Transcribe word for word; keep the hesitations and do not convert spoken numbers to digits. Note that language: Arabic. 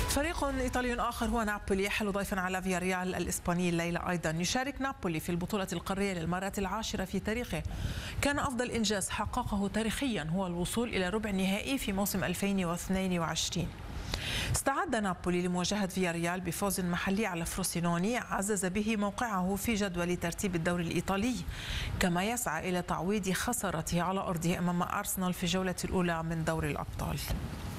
فريق إيطالي آخر هو نابولي يحل ضيفا على فياريال الإسباني الليلة أيضا. يشارك نابولي في البطولة القارية للمرة العاشرة في تاريخه. كان أفضل إنجاز حققه تاريخيا هو الوصول إلى ربع النهائي في موسم ألفين واثنين وعشرين. استعد نابولي لمواجهة فياريال بفوز محلي على فروسينوني عزز به موقعه في جدول ترتيب الدوري الإيطالي، كما يسعى إلى تعويض خسارته على أرضه أمام أرسنال في الجولة الأولى من دوري الأبطال.